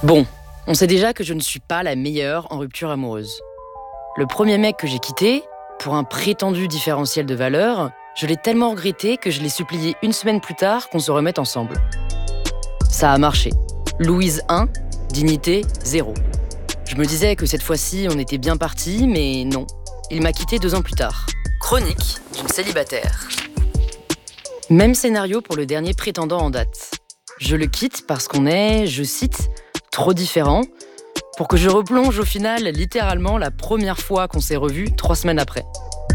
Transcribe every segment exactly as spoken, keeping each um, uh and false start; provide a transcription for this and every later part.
Bon, on sait déjà que je ne suis pas la meilleure en rupture amoureuse. Le premier mec que j'ai quitté, pour un prétendu différentiel de valeur, je l'ai tellement regretté que je l'ai supplié une semaine plus tard qu'on se remette ensemble. Ça a marché. Louise un, dignité zéro. Je me disais que cette fois-ci, on était bien partis, mais non. Il m'a quitté deux ans plus tard. Chronique d'une célibataire. Même scénario pour le dernier prétendant en date. Je le quitte parce qu'on est, je cite, trop différents, pour que je replonge au final littéralement la première fois qu'on s'est revus trois semaines après.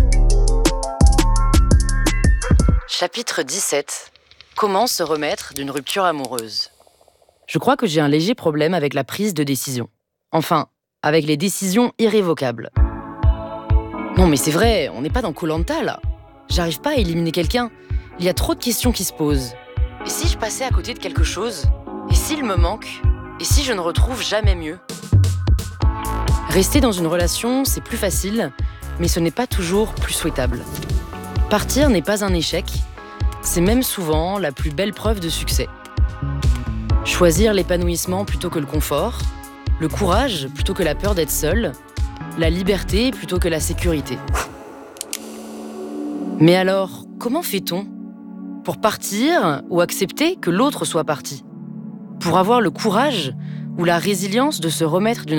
Chapitre dix-sept. Comment se remettre d'une rupture amoureuse? Je crois que j'ai un léger problème avec la prise de décision. Enfin, avec les décisions irrévocables. Non mais c'est vrai, on n'est pas dans Koh-Lanta là. J'arrive pas à éliminer quelqu'un. Il y a trop de questions qui se posent. Et si je passais à côté de quelque chose? Et s'il me manque? Et si je ne retrouve jamais mieux? Rester dans une relation, c'est plus facile, mais ce n'est pas toujours plus souhaitable. Partir n'est pas un échec, c'est même souvent la plus belle preuve de succès. Choisir l'épanouissement plutôt que le confort, le courage plutôt que la peur d'être seul, la liberté plutôt que la sécurité. Mais alors, comment fait-on? Pour partir ou accepter que l'autre soit parti? Pour avoir le courage ou la résilience de se remettre d'une